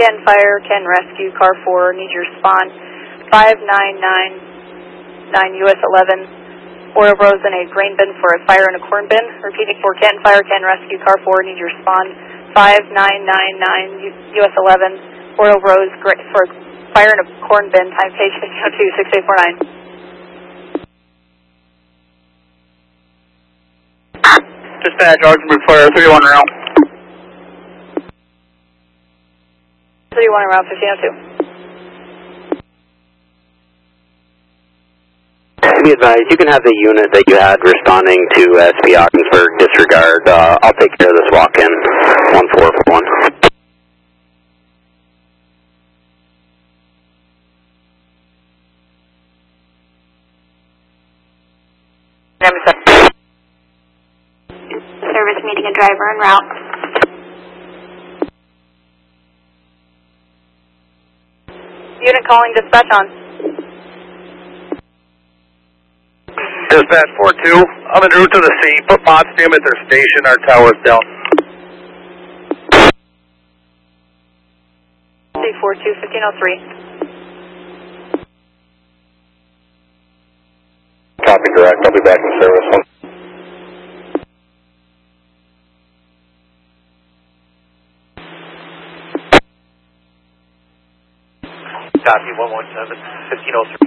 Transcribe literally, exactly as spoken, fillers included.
Can fire, can rescue, car four, need your spawn. five nine nine nine U S eleven, Oil Rose in a grain bin for a fire in a corn bin. Repeating for Can fire, can rescue, car four, need your spawn. five nine nine nine U S eleven, Oil Rose for fire in a corn bin, time page fifteen oh two, six eight four nine. Dispatch, Augsburg Fire, three one route. three one around fifteen oh two. Be advised, you can have the unit that you had responding to S P Ogdensburg disregard. Uh, I'll take care of this walk-in. one four four one. Service meeting a driver en route. Unit calling dispatch on. Dispatch four two, I'm en route to the scene. Put Potsdam at their station. Our tower's down. C four two, fifteen oh three. Copy direct. I'll be back in service. One. Copy one one seven, fifteen oh three.